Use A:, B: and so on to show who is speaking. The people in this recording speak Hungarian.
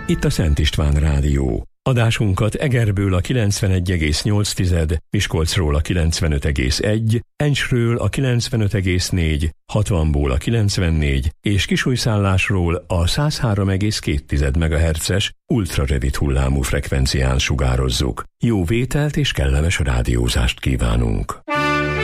A: Itt a Szent István Rádió. Adásunkat Egerből a 91,8, Miskolcról a 95,1, Encsről a 95,4, 60-ból a 94 és Kisújszállásról a 103,2 MHz-es ultrarövid hullámú frekvencián sugározzuk. Jó vételt és kellemes rádiózást kívánunk!